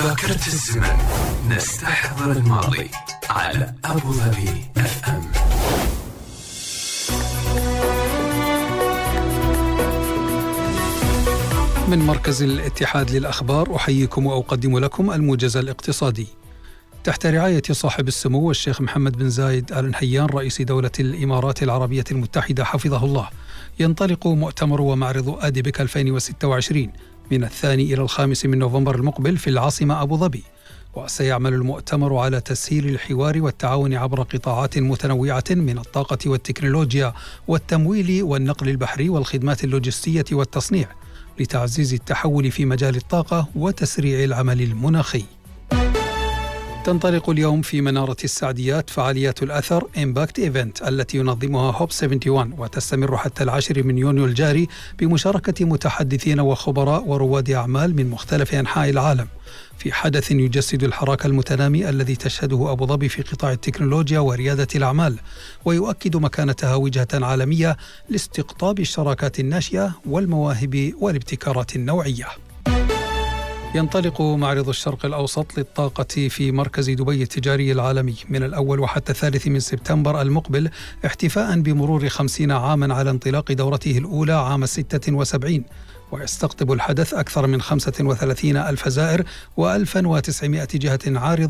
ذاكرة الزمن، نستحضر الماضي على أبو ظبي FM. من مركز الاتحاد للأخبار أحييكم وأقدم لكم الموجز الاقتصادي. تحت رعاية صاحب السمو الشيخ محمد بن زايد آل نهيان رئيس دولة الإمارات العربية المتحدة حفظه الله، ينطلق مؤتمر ومعرض آديبك 2026 من 2 إلى 5 من نوفمبر المقبل في العاصمة أبو ظبي. وسيعمل المؤتمر على تسهيل الحوار والتعاون عبر قطاعات متنوعة من الطاقة والتكنولوجيا والتمويل والنقل البحري والخدمات اللوجستية والتصنيع، لتعزيز التحول في مجال الطاقة وتسريع العمل المناخي. تنطلق اليوم في منارة السعديات فعاليات الأثر إمباكت إيفنت التي ينظمها هوب 71، وتستمر حتى 10 من يونيو الجاري بمشاركة متحدثين وخبراء ورواد أعمال من مختلف أنحاء العالم، في حدث يجسد الحراك المتنامي الذي تشهده أبو ظبي في قطاع التكنولوجيا وريادة الأعمال، ويؤكد مكانتها وجهة عالمية لاستقطاب الشراكات الناشئة والمواهب والابتكارات النوعية. ينطلق معرض الشرق الأوسط للطاقة في مركز دبي التجاري العالمي من الأول وحتى 3 من سبتمبر المقبل، احتفاء بمرور 50 عاما على انطلاق دورته الأولى عام 76، ويستقطب الحدث أكثر من 35 ألف زائر و1900 جهة عارضة